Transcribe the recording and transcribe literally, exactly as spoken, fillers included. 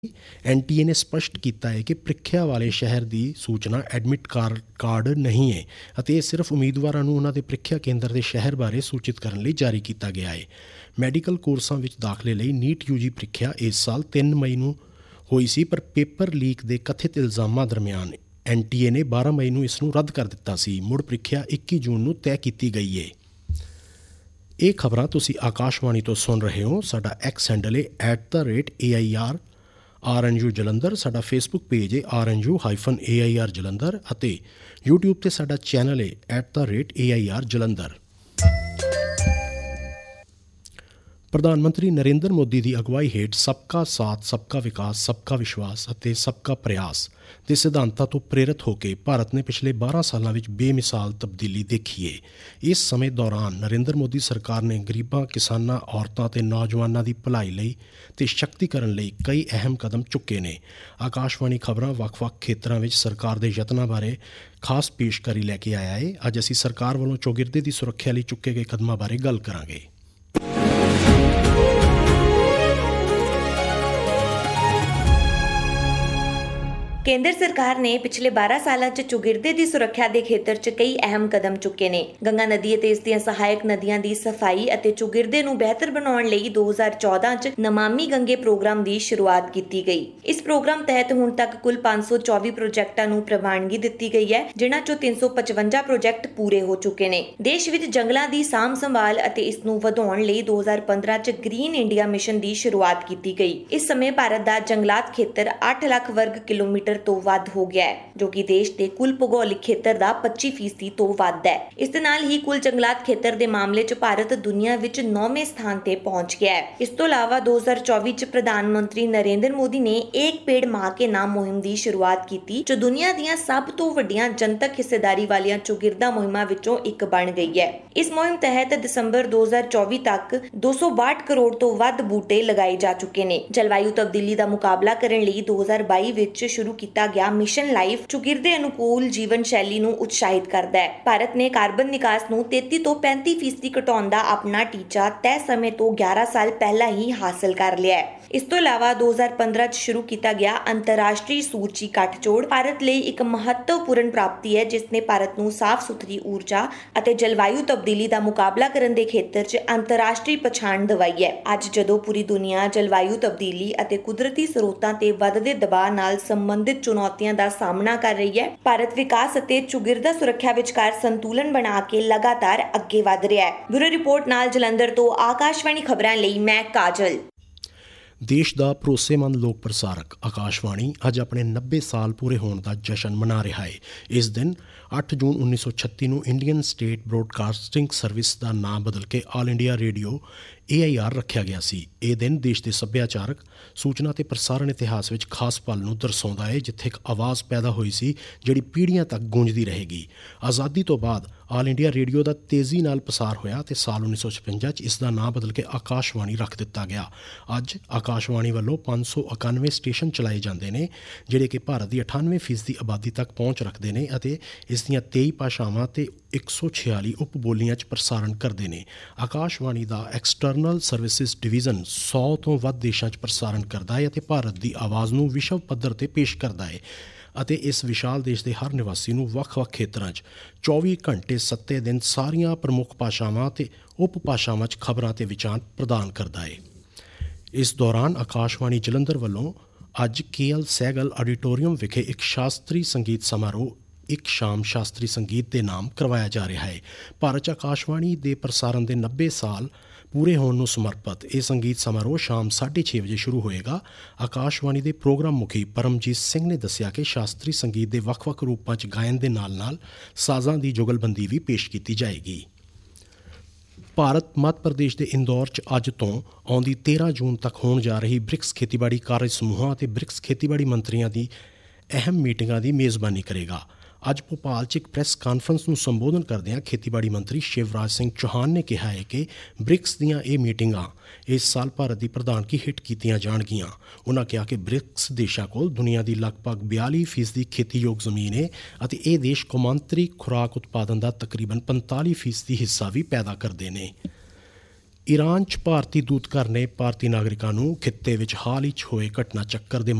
N T ਏ ਨੇ ਸਪਸ਼ਟ ਕੀਤਾ ਹੈ ਕਿ ਪ੍ਰੀਖਿਆ ਵਾਲੇ ਸ਼ਹਿਰ ਦੀ ਸੂਚਨਾ ਐਡਮਿਟ ਕਾਰ ਕਾਰਡ ਨਹੀਂ ਹੈ ਅਤੇ ਇਹ ਸਿਰਫ ਉਮੀਦਵਾਰਾਂ ਨੂੰ ਉਹਨਾਂ ਦੇ ਪ੍ਰੀਖਿਆ ਕੇਂਦਰ ਦੇ ਸ਼ਹਿਰ ਬਾਰੇ ਸੂਚਿਤ ਕਰਨ ਲਈ ਜਾਰੀ ਕੀਤਾ ਗਿਆ ਹੈ। ਮੈਡੀਕਲ ਕੋਰਸਾਂ ਵਿੱਚ ਦਾਖਲੇ ਲਈ ਨੀਟ ਯੂ ਜੀ ਪ੍ਰੀਖਿਆ ਇਸ ਸਾਲ ਤਿੰਨ ਮਈ ਨੂੰ ਹੋਈ ਸੀ, ਪਰ ਪੇਪਰ ਲੀਕ ਦੇ ਕਥਿਤ ਇਲਜ਼ਾਮਾਂ ਦਰਮਿਆਨ ਐਨ ਟੀ ਏ ਨੇ ਬਾਰਾਂ ਮਈ ਨੂੰ ਇਸ ਨੂੰ ਰੱਦ ਕਰ ਦਿੱਤਾ ਸੀ। ਮੁੜ ਪ੍ਰੀਖਿਆ ਇੱਕੀ ਜੂਨ ਨੂੰ ਤੈਅ ਕੀਤੀ ਗਈ ਹੈ। ਇਹ ਖਬਰਾਂ ਤੁਸੀਂ ਆਕਾਸ਼ਵਾਣੀ ਤੋਂ ਸੁਣ ਰਹੇ ਹੋ। ਸਾਡਾ ਐਕਸ ਹੈਂਡਲ ਹੈ at the rate A I R R N U Jalandhar. ਸਾਡਾ ਫੇਸਬੁੱਕ ਪੇਜ ਹੈ R N U hyphen A I R Jalandhar ਅਤੇ ਯੂਟਿਊਬ 'ਤੇ ਸਾਡਾ ਚੈਨਲ ਹੈ at the rate A I R Jalandhar. ਪ੍ਰਧਾਨ ਮੰਤਰੀ ਨਰਿੰਦਰ ਮੋਦੀ ਦੀ ਅਗਵਾਈ ਹੇਠ ਸਬਕਾ ਸਾਥ ਸਬਕਾ ਵਿਕਾਸ ਸਬਕਾ ਵਿਸ਼ਵਾਸ ਅਤੇ ਸਬਕਾ ਪ੍ਰਯਾਸ ਦੇ ਸਿਧਾਂਤਾਂ ਤੋਂ ਪ੍ਰੇਰਿਤ ਹੋ ਕੇ ਭਾਰਤ ਨੇ ਪਿਛਲੇ ਬਾਰਾਂ ਸਾਲਾਂ ਵਿੱਚ ਬੇਮਿਸਾਲ ਤਬਦੀਲੀ ਦੇਖੀ ਹੈ। ਇਸ ਸਮੇਂ ਦੌਰਾਨ ਨਰਿੰਦਰ ਮੋਦੀ ਸਰਕਾਰ ਨੇ ਗਰੀਬਾਂ, ਕਿਸਾਨਾਂ, ਔਰਤਾਂ ਅਤੇ ਨੌਜਵਾਨਾਂ ਦੀ ਭਲਾਈ ਲਈ ਅਤੇ ਸ਼ਕਤੀਕਰਨ ਲਈ ਕਈ ਅਹਿਮ ਕਦਮ ਚੁੱਕੇ ਨੇ। ਆਕਾਸ਼ਵਾਣੀ ਖਬਰਾਂ ਵੱਖ-ਵੱਖ ਖੇਤਰਾਂ ਵਿੱਚ ਸਰਕਾਰ ਦੇ ਯਤਨਾਂ ਬਾਰੇ ਖਾਸ ਪੇਸ਼ਕਾਰੀ ਲੈ ਕੇ ਆਇਆ ਹੈ। ਅੱਜ ਅਸੀਂ ਸਰਕਾਰ ਵੱਲੋਂ ਚੌਗਿਰਦੇ ਦੀ ਸੁਰੱਖਿਆ ਲਈ ਚੁੱਕੇ ਗਏ ਕਦਮਾਂ ਬਾਰੇ ਗੱਲ ਕਰਾਂਗੇ। ਕੇਂਦਰ ਸਰਕਾਰ ਨੇ ਪਿਛਲੇ ਬਾਰਾਂ ਸਾਲਾਂ 'ਚ ਚੌਗਿਰਦੇ ਦੀ ਸੁਰੱਖਿਆ ਦੇ ਖੇਤਰ 'ਚ ਕਈ ਅਹਿਮ ਕਦਮ ਚੁੱਕੇ ਨੇ। ਗੰਗਾ ਨਦੀ ਅਤੇ ਇਸ ਦੀਆਂ ਸਹਾਇਕ ਨਦੀਆਂ ਦੀ ਸਫਾਈ ਅਤੇ ਚੌਗਿਰਦੇ ਨੂੰ ਬਿਹਤਰ ਬਣਾਉਣ ਲਈ ਦੋ ਹਜ਼ਾਰ ਚੌਦਾਂ 'ਚ ਨਮਾਮੀ ਗੰਗੇ ਪ੍ਰੋਗਰਾਮ ਦੀ ਸ਼ੁਰੂਆਤ ਕੀਤੀ ਗਈ। ਇਸ ਪ੍ਰੋਗਰਾਮ ਤਹਿਤ ਹੁਣ ਤੱਕ ਕੁੱਲ ਪੰਜ ਸੌ ਚੌਵੀ ਪ੍ਰੋਜੈਕਟਾਂ ਨੂੰ ਪ੍ਰਵਾਨਗੀ ਦਿੱਤੀ ਗਈ ਹੈ, ਜਿਨ੍ਹਾਂ 'ਚੋਂ ਤਿੰਨ ਸੌ ਪਚਵੰਜਾ ਪ੍ਰੋਜੈਕਟ ਪੂਰੇ ਹੋ ਚੁੱਕੇ ਨੇ। ਦੇਸ਼ ਵਿੱਚ ਜੰਗਲਾਂ ਦੀ ਸਾਂਭ ਸੰਭਾਲ ਅਤੇ ਇਸ ਨੂੰ ਵਧਾਉਣ ਲਈ ਦੋ ਹਜ਼ਾਰ ਪੰਦਰਾਂ 'ਚ ਗ੍ਰੀਨ ਇੰਡੀਆ ਮਿਸ਼ਨ ਦੀ ਸ਼ੁਰੂਆਤ ਕੀਤੀ ਗਈ। ਇਸ ਸਮੇਂ ਭਾਰਤ ਦਾ ਜੰਗਲਾਤ ਖੇਤਰ ਅੱਠ ਲੱਖ ਵਰਗ ਕਿਲੋਮੀਟਰ ਤੋਂ ਵੱਧ ਹੋ ਗਿਆ ਹੈ, ਜੋ ਕਿ ਦੇਸ਼ ਦੇ ਕੁੱਲ ਭੂਗੋਲਿਕ ਖੇਤਰ ਦਾ ਪੱਚੀ ਫੀਸਦੀ ਤੋਂ ਵੱਧ ਹੈ। ਇਸ ਦੇ ਨਾਲ ਹੀ ਕੁੱਲ ਜੰਗਲਾਤ ਖੇਤਰ ਦੇ ਮਾਮਲੇ 'ਚ ਭਾਰਤ ਦੁਨੀਆ ਵਿੱਚ ਨੌਵੇਂ ਸਥਾਨ ਤੇ ਪਹੁੰਚ ਗਿਆ ਹੈ। ਇਸ ਤੋਂ ਇਲਾਵਾ ਦੋ ਹਜ਼ਾਰ ਚੌਵੀ 'ਚ ਪ੍ਰਧਾਨ ਮੰਤਰੀ ਨਰਿੰਦਰ ਮੋਦੀ ਨੇ ਏਕ ਪੇੜ ਮਾਂ ਕੇ ਨਾਮ ਮੁਹਿੰਮ ਦੀ ਸ਼ੁਰੂਆਤ ਕੀਤੀ, ਜੋ ਦੁਨੀਆ ਦੀਆਂ ਸਭ ਤੋਂ ਵੱਡੀਆਂ ਜਨਤਕ ਹਿੱਸੇਦਾਰੀ ਵਾਲੀਆਂ ਚੌਗਿਰਦਾ ਮੁਹਿੰਮਾਂ ਵਿੱਚੋਂ ਇੱਕ ਬਣ ਗਈ ਹੈ। ਇਸ ਮੁਹਿੰਮ ਤਹਿਤ ਦਸੰਬਰ ਦੋ ਹਜ਼ਾਰ ਚੌਵੀ ਤੱਕ ਦੋ ਸੌ ਬਾਹਠ ਕਰੋੜ ਤੋਂ ਵੱਧ ਬੂਟੇ ਲਗਾਏ ਜਾ ਚੁੱਕੇ ਨੇ। ਜਲਵਾਯੂ ਤਬਦੀਲੀ ਦਾ ਮੁਕਾਬਲਾ ਕਰਨ ਲਈ ਦੋ ਹਜ਼ਾਰ ਬਾਈ ਵਿੱਚ ਸ਼ੁਰੂ ਕੀਤਾ ਗਿਆ ਮਿਸ਼ਨ ਲਾਈਫ ਚੌਗਿਰਦੇ ਅਨੁਕੂਲ ਜੀਵਨ ਸ਼ੈਲੀ ਨੂੰ ਉਤਸ਼ਾਹਿਤ ਕਰਦਾ ਹੈ। ਭਾਰਤ ਨੇ ਕਾਰਬਨ ਨਿਕਾਸ ਨੂੰ ਤੇਤੀ ਤੋਂ ਪੈਂਤੀ ਫੀਸਦੀ ਘਟਾਉਣ ਦਾ ਆਪਣਾ ਟੀਚਾ ਤੈਅ ਸਮੇਂ ਤੋਂ ਗਿਆਰਾਂ ਸਾਲ ਪਹਿਲਾਂ ਹੀ ਹਾਸਲ ਕਰ ਲਿਆ ਹੈ। ਇਸ ਤੋਂ ਇਲਾਵਾ ਦੋ ਹਜ਼ਾਰ ਪੰਦਰਾਂ 'ਚ ਸ਼ੁਰੂ ਕੀਤਾ ਗਿਆ ਅੰਤਰਰਾਸ਼ਟਰੀ ਸੂਰਜੀ ਗੱਠਜੋੜ ਭਾਰਤ ਲਈ ਇੱਕ ਮਹੱਤਵਪੂਰਨ ਪ੍ਰਾਪਤੀ ਹੈ, ਜਿਸ ਨੇ ਭਾਰਤ ਨੂੰ ਸਾਫ਼ ਸੁਥਰੀ ਊਰਜਾ ਅਤੇ ਜਲਵਾਯੂ ਤਬਦੀਲੀ ਦਾ ਮੁਕਾਬਲਾ ਕਰਨ ਦੇ ਖੇਤਰ 'ਚ ਅੰਤਰਰਾਸ਼ਟਰੀ ਪਛਾਣ ਦਿਵਾਈ ਹੈ। ਅੱਜ ਜਦੋਂ ਪੂਰੀ ਦੁਨੀਆ ਜਲਵਾਯੂ ਤਬਦੀਲੀ ਅਤੇ ਕੁਦਰਤੀ ਸਰੋਤਾਂ ਤੇ ਵੱਧਦੇ ਦਬਾਅ ਨਾਲ ਸੰਬੰਧਿਤ ਚੁਣੌਤੀਆਂ ਦਾ ਸਾਹਮਣਾ ਕਰ ਰਹੀ ਹੈ, ਭਾਰਤ ਵਿਕਾਸ ਅਤੇ ਚੌਗਿਰਦਾ ਸੁਰੱਖਿਆ ਵਿਚਕਾਰ ਸੰਤੁਲਨ ਬਣਾ ਕੇ ਲਗਾਤਾਰ ਅੱਗੇ ਵਧ ਰਿਹਾ ਹੈ। ਬਿਊਰੋ ਰਿਪੋਰਟ ਨਾਲ ਜਲੰਧਰ ਤੋਂ ਆਕਾਸ਼ਵਾਣੀ ਖਬਰਾਂ ਲਈ ਮੈਂ ਕਾਜਲ। ਦੇਸ਼ ਦਾ ਭਰੋਸੇਮੰਦ ਲੋਕ ਪ੍ਰਸਾਰਕ ਆਕਾਸ਼ਵਾਣੀ ਅੱਜ ਆਪਣੇ ਨੱਬੇ ਸਾਲ ਪੂਰੇ ਹੋਣ ਦਾ ਜਸ਼ਨ ਮਨਾ ਰਿਹਾ ਹੈ। ਇਸ ਦਿਨ ਅੱਠ ਜੂਨ ਉੱਨੀ ਸੌ ਛੱਤੀ ਨੂੰ ਇੰਡੀਅਨ ਸਟੇਟ ਬ੍ਰੌਡਕਾਸਟਿੰਗ ਸਰਵਿਸ ਦਾ ਨਾਮ ਬਦਲ ਕੇ all India radio A I R ਰੱਖਿਆ ਗਿਆ ਸੀ। ਇਹ ਦਿਨ ਦੇਸ਼ ਦੇ ਸੱਭਿਆਚਾਰਕ, ਸੂਚਨਾ ਅਤੇ ਪ੍ਰਸਾਰਣ ਇਤਿਹਾਸ ਵਿੱਚ ਖਾਸ ਪਲ ਨੂੰ ਦਰਸਾਉਂਦਾ ਹੈ, ਜਿੱਥੇ ਇੱਕ ਆਵਾਜ਼ ਪੈਦਾ ਹੋਈ ਸੀ ਜਿਹੜੀ ਪੀੜ੍ਹੀਆਂ ਤੱਕ ਗੂੰਜਦੀ ਰਹੇਗੀ। ਆਜ਼ਾਦੀ ਤੋਂ ਬਾਅਦ ਆਲ ਇੰਡੀਆ ਰੇਡੀਓ ਦਾ ਤੇਜ਼ੀ ਨਾਲ ਪਸਾਰ ਹੋਇਆ ਅਤੇ ਸਾਲ ਉੱਨੀ ਸੌ ਛਪੰਜਾ 'ਚ ਇਸ ਦਾ ਨਾਮ ਬਦਲ ਕੇ ਆਕਾਸ਼ਵਾਣੀ ਰੱਖ ਦਿੱਤਾ ਗਿਆ। ਅੱਜ ਆਕਾਸ਼ਵਾਣੀ ਵੱਲੋਂ ਪੰਜ ਸੌ ਇਕਾਨਵੇਂ ਸਟੇਸ਼ਨ ਚਲਾਏ ਜਾਂਦੇ ਨੇ, ਜਿਹੜੇ ਕਿ ਭਾਰਤ ਦੀ ਅਠਾਨਵੇਂ ਫੀਸਦੀ ਆਬਾਦੀ ਤੱਕ ਪਹੁੰਚ ਰੱਖਦੇ ਨੇ ਅਤੇ ਇਸ ਦੀਆਂ ਤੇਈ ਭਾਸ਼ਾਵਾਂ ਅਤੇ ਇੱਕ ਸੌ ਛਿਆਲੀ ਉਪ ਬੋਲੀਆਂ 'ਚ ਪ੍ਰਸਾਰਣ ਕਰਦੇ ਨੇ। ਆਕਾਸ਼ਵਾਣੀ ਦਾ ਐਕਸਟਰਨਲ ਸਰਵਿਸਿਜ਼ ਡਿਵੀਜ਼ਨ ਸੌ ਤੋਂ ਵੱਧ ਦੇਸ਼ਾਂ 'ਚ ਪ੍ਰਸਾਰਣ ਕਰਦਾ ਹੈ ਅਤੇ ਭਾਰਤ ਦੀ ਆਵਾਜ਼ ਨੂੰ ਵਿਸ਼ਵ ਪੱਧਰ 'ਤੇ ਪੇਸ਼ ਕਰਦਾ ਹੈ ਅਤੇ ਇਸ ਵਿਸ਼ਾਲ ਦੇਸ਼ ਦੇ ਹਰ ਨਿਵਾਸੀ ਨੂੰ ਵੱਖ-ਵੱਖ ਖੇਤਰਾਂ 'ਚ ਚੌਵੀ ਘੰਟੇ ਸੱਤੇ ਦਿਨ ਸਾਰੀਆਂ ਪ੍ਰਮੁੱਖ ਭਾਸ਼ਾਵਾਂ ਅਤੇ ਉਪ ਭਾਸ਼ਾਵਾਂ 'ਚ ਖਬਰਾਂ ਅਤੇ ਵਿਚਾਰ ਪ੍ਰਦਾਨ ਕਰਦਾ ਹੈ। ਇਸ ਦੌਰਾਨ ਆਕਾਸ਼ਵਾਣੀ ਜਲੰਧਰ ਵੱਲੋਂ ਅੱਜ ਕੇ ਐਲ ਸਹਿਗਲ ਆਡੀਟੋਰੀਅਮ ਵਿਖੇ ਇੱਕ ਸ਼ਾਸਤਰੀ ਸੰਗੀਤ ਸਮਾਰੋਹ ਇੱਕ ਸ਼ਾਮ ਸ਼ਾਸਤਰੀ ਸੰਗੀਤ ਦੇ ਨਾਮ ਕਰਵਾਇਆ ਜਾ ਰਿਹਾ ਹੈ। ਭਾਰਤ 'ਚ ਆਕਾਸ਼ਵਾਣੀ ਦੇ ਪ੍ਰਸਾਰਣ ਦੇ ਨੱਬੇ ਸਾਲ ਪੂਰੇ ਹੋਣ ਨੂੰ ਸਮਰਪਿਤ ਇਹ ਸੰਗੀਤ ਸਮਾਰੋਹ ਸ਼ਾਮ ਸਾਢੇ ਛੇ ਵਜੇ ਸ਼ੁਰੂ ਹੋਏਗਾ। ਆਕਾਸ਼ਵਾਣੀ ਦੇ ਪ੍ਰੋਗਰਾਮ ਮੁਖੀ ਪਰਮਜੀਤ ਸਿੰਘ ਨੇ ਦੱਸਿਆ ਕਿ ਸ਼ਾਸਤਰੀ ਸੰਗੀਤ ਦੇ ਵੱਖ-ਵੱਖ ਰੂਪਾਂ 'ਚ ਗਾਇਨ ਦੇ ਨਾਲ-ਨਾਲ ਸਾਜ਼ਾਂ ਦੀ ਜੁਗਲਬੰਦੀ ਵੀ ਪੇਸ਼ ਕੀਤੀ ਜਾਏਗੀ। ਭਾਰਤ ਮੱਧ ਪ੍ਰਦੇਸ਼ ਦੇ ਇੰਦੌਰ 'ਚ ਅੱਜ ਤੋਂ ਆਉਂਦੀ ਤੇਰ੍ਹਾਂ ਜੂਨ ਤੱਕ ਹੋਣ ਜਾ ਰਹੀ ਬ੍ਰਿਕਸ ਖੇਤੀਬਾੜੀ ਕਾਰਜ ਸਮੂਹਾਂ ਅਤੇ ਬ੍ਰਿਕਸ ਖੇਤੀਬਾੜੀ ਮੰਤਰੀਆਂ ਦੀ ਅਹਿਮ ਮੀਟਿੰਗਾਂ ਦੀ ਮੇਜ਼ਬਾਨੀ ਕਰੇਗਾ। ਅੱਜ ਭੋਪਾਲ 'ਚ ਇੱਕ ਪ੍ਰੈਸ ਕਾਨਫਰੰਸ ਨੂੰ ਸੰਬੋਧਨ ਕਰਦਿਆਂ ਖੇਤੀਬਾੜੀ ਮੰਤਰੀ ਸ਼ਿਵਰਾਜ ਸਿੰਘ ਚੌਹਾਨ ਨੇ ਕਿਹਾ ਹੈ ਕਿ ਬ੍ਰਿਕਸ ਦੀਆਂ ਇਹ ਮੀਟਿੰਗਾਂ ਇਸ ਸਾਲ ਭਾਰਤ ਦੀ ਪ੍ਰਧਾਨਗੀ ਹੇਠ ਕੀਤੀਆਂ ਜਾਣਗੀਆਂ। ਉਨ੍ਹਾਂ ਕਿਹਾ ਕਿ ਬ੍ਰਿਕਸ ਦੇਸ਼ਾਂ ਕੋਲ ਦੁਨੀਆ ਦੀ ਲਗਭਗ ਬਿਆਲੀ ਫੀਸਦੀ ਖੇਤੀਯੋਗ ਜ਼ਮੀਨ ਹੈ ਅਤੇ ਇਹ ਦੇਸ਼ ਕੌਮਾਂਤਰੀ ਖੁਰਾਕ ਉਤਪਾਦਨ ਦਾ ਤਕਰੀਬਨ ਪੰਤਾਲੀ ਫੀਸਦੀ ਹਿੱਸਾ ਵੀ ਪੈਦਾ ਕਰਦੇ ਨੇ। ਈਰਾਨ 'ਚ ਭਾਰਤੀ ਦੂਤਘਰ ਨੇ ਭਾਰਤੀ ਨਾਗਰਿਕਾਂ ਨੂੰ ਖਿੱਤੇ ਵਿੱਚ ਹਾਲ ਹੀ 'ਚ ਹੋਏ ਘਟਨਾ ਚੱਕਰ ਦੇ